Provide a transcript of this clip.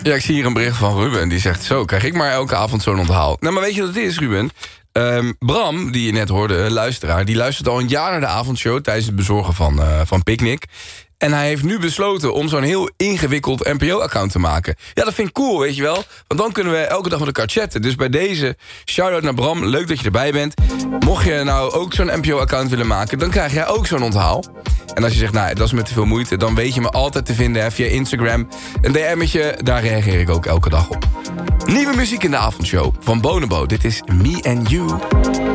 Ja, ik zie hier een bericht van Ruben. Die zegt, zo, krijg ik maar elke avond zo'n onthaal. Nou, maar weet je wat het is, Ruben? Bram, die je net hoorde, luisteraar... die luistert al een jaar naar de avondshow... tijdens het bezorgen van Picnic. En hij heeft nu besloten om zo'n heel ingewikkeld NPO-account te maken. Ja, dat vind ik cool, weet je wel. Want dan kunnen we elke dag met elkaar chatten. Dus bij deze, shout-out naar Bram, leuk dat je erbij bent. Mocht je nou ook zo'n NPO-account willen maken... dan krijg jij ook zo'n onthaal. En als je zegt, nou, dat is me te veel moeite... dan weet je me altijd te vinden hè, via Instagram. Een DM'tje, daar reageer ik ook elke dag op. Nieuwe muziek in de avondshow van Bonobo. Dit is Me and You.